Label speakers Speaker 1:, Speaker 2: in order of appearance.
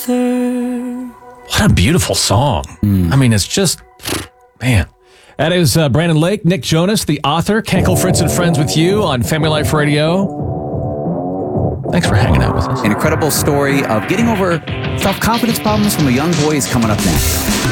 Speaker 1: author.
Speaker 2: What a beautiful song. I mean, it's just, man. That is Brandon Lake, Nick Jonas, the author. Kenkel, Fritz, and Friends with you on Family Life Radio. Thanks for hanging out with us.
Speaker 3: An incredible story of getting over self-confidence problems from a young boy is coming up next.